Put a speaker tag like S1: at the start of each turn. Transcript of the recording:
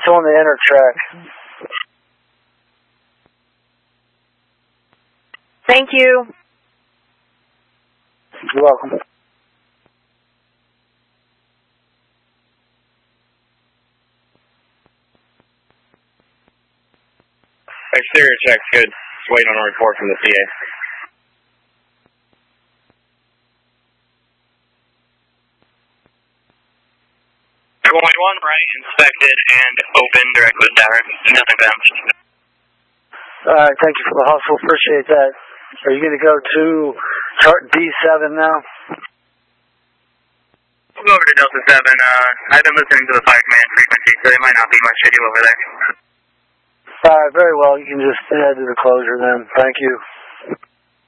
S1: It's on the inner track.
S2: Thank you.
S1: You're welcome.
S3: Exterior check's good. Just waiting on a report from the CA. 1, right, inspected and open direct with tower. Nothing found.
S1: Alright, thank you for the hustle. Appreciate that. Are you going to go to chart D7 now?
S3: We'll go over to Delta 7. I've been listening to the fire command frequency, so there might not be much to do over there.
S1: Alright, very well. You can just head to the closure then. Thank you.